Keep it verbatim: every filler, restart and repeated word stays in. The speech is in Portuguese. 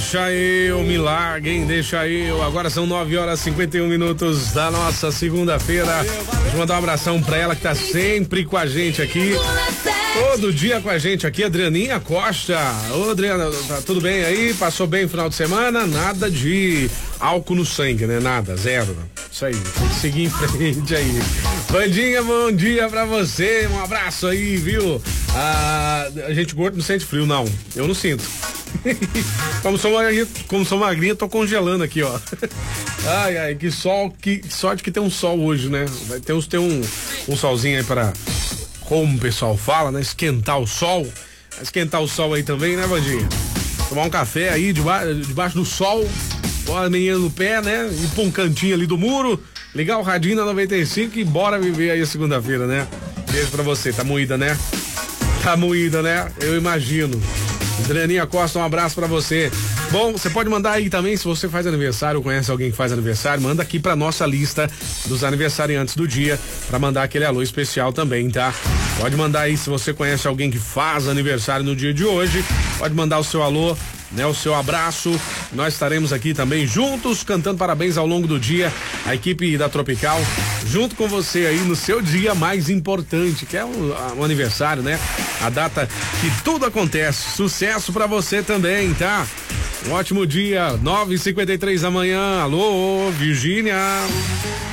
Deixa eu, milagre, hein? Deixa eu. Agora são nove horas e cinquenta e um minutos da nossa segunda-feira. Deixa eu mandar um abração pra ela que tá sempre com a gente aqui. Todo dia com a gente aqui, Adrianinha Costa. Ô, Adriana, tá tudo bem aí? Passou bem o final de semana? Nada de álcool no sangue, né? Nada, zero. Isso aí, tem que seguir em frente aí. Vandinha, bom dia pra você. Um abraço aí, viu? Ah, a gente gordo não sente frio, não. Eu não sinto. Como sou magrinha, como sou magrinha, tô congelando aqui, ó. Ai, ai, que sol, que sorte que tem um sol hoje, né? Vai ter, ter um, um solzinho aí para, como o pessoal fala, né? Esquentar o sol. Esquentar o sol aí também, né, Vandinha? Tomar um café aí debaixo, debaixo do sol, pôr a menina no pé, né? Ir pra um cantinho ali do muro, ligar o radinho na noventa e cinco e bora viver aí a segunda-feira, né? Beijo pra você, tá moída, né? Tá moída, né? Eu imagino. Adrianinha Costa, um abraço pra você. Bom, você pode mandar aí também, se você faz aniversário ou conhece alguém que faz aniversário, manda aqui pra nossa lista dos aniversariantes do dia, pra mandar aquele alô especial também, tá? Pode mandar aí se você conhece alguém que faz aniversário no dia de hoje, pode mandar o seu alô, né, o seu abraço. Nós estaremos aqui também juntos, cantando parabéns ao longo do dia, a equipe da Tropical, junto com você aí no seu dia mais importante, que é o, o aniversário, né? A data que tudo acontece. Sucesso pra você também, tá? Um ótimo dia, nove e cinquenta e três da manhã. Alô, Virgínia.